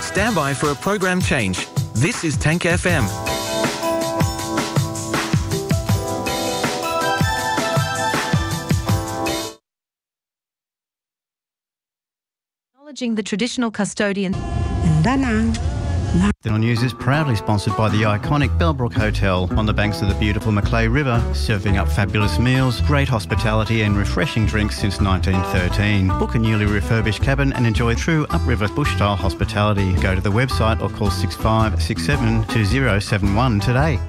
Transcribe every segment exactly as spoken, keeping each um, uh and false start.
Stand by for a program change. This is Tank F M. Acknowledging the traditional custodian. The News is proudly sponsored by the iconic Bellbrook Hotel on the banks of the beautiful Macleay River, serving up fabulous meals, great hospitality and refreshing drinks since nineteen thirteen. Book a newly refurbished cabin and enjoy true upriver bush-style hospitality. Go to the website or call six five six seven two zero seven one today.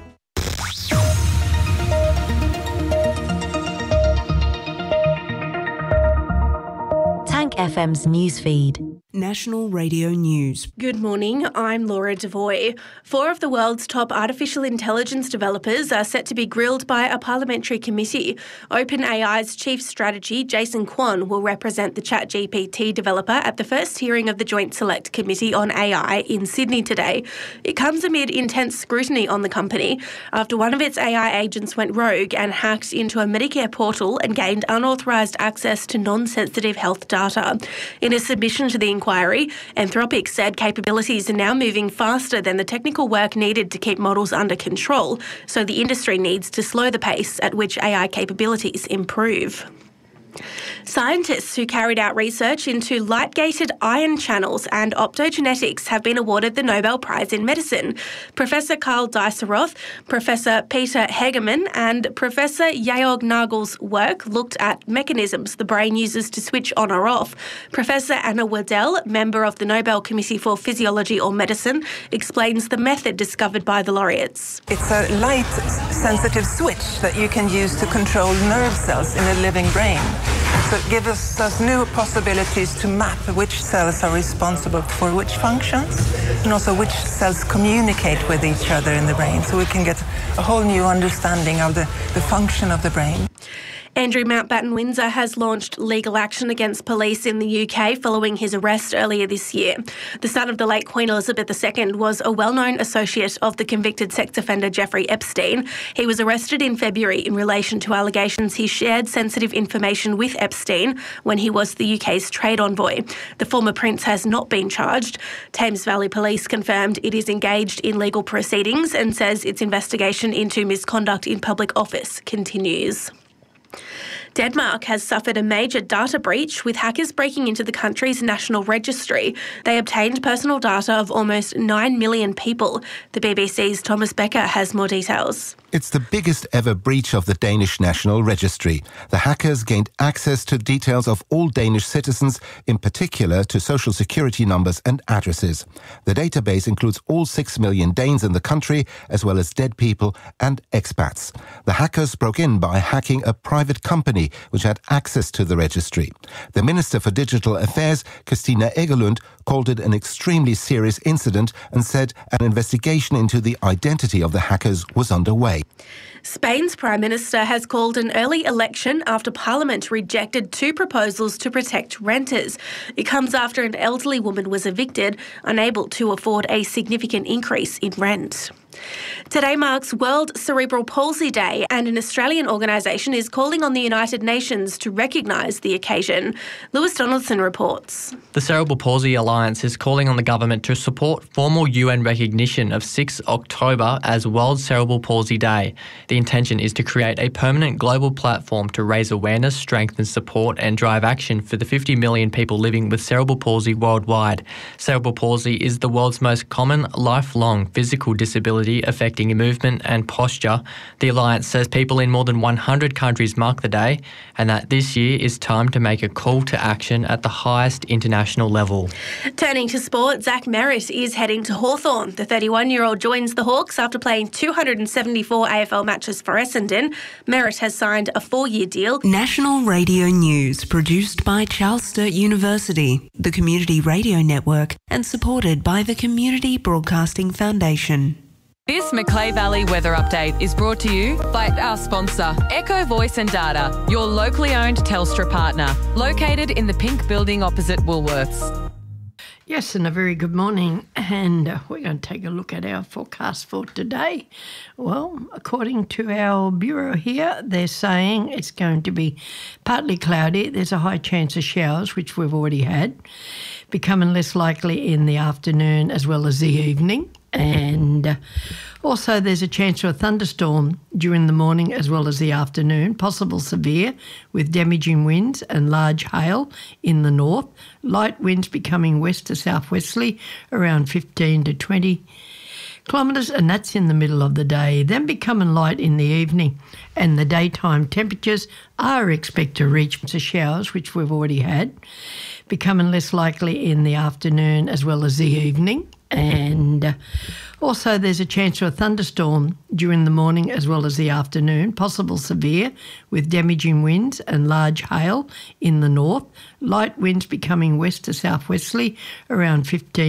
Tank F M's newsfeed. National Radio News. Good morning, I'm Laura Devoy. Four of the world's top artificial intelligence developers are set to be grilled by a parliamentary committee. OpenAI's chief strategy, Jason Kwon, will represent the ChatGPT developer at the first hearing of the Joint Select Committee on A I in Sydney today. It comes amid intense scrutiny on the company after one of its A I agents went rogue and hacked into a Medicare portal and gained unauthorised access to non-sensitive health data. In a submission to the inquiry, Anthropic said capabilities are now moving faster than the technical work needed to keep models under control, so the industry needs to slow the pace at which A I capabilities improve. Scientists who carried out research into light-gated ion channels and optogenetics have been awarded the Nobel Prize in Medicine. Professor Karl Dieseroth, Professor Peter Hegemann and Professor Georg Nagel's work looked at mechanisms the brain uses to switch on or off. Professor Anna Waddell, member of the Nobel Committee for Physiology or Medicine, explains the method discovered by the laureates. It's a light-sensitive switch that you can use to control nerve cells in a living brain. So it gives us, us new possibilities to map which cells are responsible for which functions and also which cells communicate with each other in the brain, so we can get a whole new understanding of the, the function of the brain. Andrew Mountbatten Windsor has launched legal action against police in the U K following his arrest earlier this year. The son of the late Queen Elizabeth the Second was a well-known associate of the convicted sex offender Jeffrey Epstein. He was arrested in February in relation to allegations he shared sensitive information with Epstein when he was the U K's trade envoy. The former prince has not been charged. Thames Valley Police confirmed it is engaged in legal proceedings and says its investigation into misconduct in public office continues. Denmark has suffered a major data breach with hackers breaking into the country's national registry. They obtained personal data of almost nine million people. The B B C's Thomas Becker has more details. It's the biggest ever breach of the Danish National Registry. The hackers gained access to details of all Danish citizens, in particular to social security numbers and addresses. The database includes all six million Danes in the country, as well as dead people and expats. The hackers broke in by hacking a private company which had access to the registry. The Minister for Digital Affairs, Christina Egelund, called it an extremely serious incident and said an investigation into the identity of the hackers was underway. Spain's Prime Minister has called an early election after Parliament rejected two proposals to protect renters. It comes after an elderly woman was evicted, unable to afford a significant increase in rent. Today marks World Cerebral Palsy Day, and an Australian organisation is calling on the United Nations to recognise the occasion. Lewis Donaldson reports. The Cerebral Palsy Alliance is calling on the government to support formal U N recognition of sixth of October as World Cerebral Palsy Day. The intention is to create a permanent global platform to raise awareness, strengthen support and drive action for the fifty million people living with cerebral palsy worldwide. Cerebral palsy is the world's most common lifelong physical disability affecting movement and posture. The Alliance says people in more than one hundred countries mark the day, and that this year is time to make a call to action at the highest international level. Turning to sport, Zach Merritt is heading to Hawthorn. The thirty-one-year-old joins the Hawks after playing two hundred seventy-four A F L matches for Essendon. Merritt has signed a four-year deal. National Radio News, produced by Charles Sturt University, the Community Radio Network, and supported by the Community Broadcasting Foundation. This Macleay Valley weather update is brought to you by our sponsor, Echo Voice and Data, your locally owned Telstra partner, located in the pink building opposite Woolworths. Yes, and a very good morning. And uh, we're going to take a look at our forecast for today. Well, according to our bureau here, they're saying it's going to be partly cloudy. There's a high chance of showers, which we've already had, becoming less likely in the afternoon as well as the evening. And uh, also there's a chance for a thunderstorm during the morning as well as the afternoon, possible severe with damaging winds and large hail in the north. Light winds becoming west to southwesterly around fifteen to twenty kilometres, and that's in the middle of the day, then becoming light in the evening. And the daytime temperatures are expected to reach the showers, which we've already had, becoming less likely in the afternoon as well as the evening. And uh, also there's a chance for a thunderstorm during the morning as well as the afternoon, possible severe with damaging winds and large hail in the north. Light winds becoming west to southwesterly around fifteen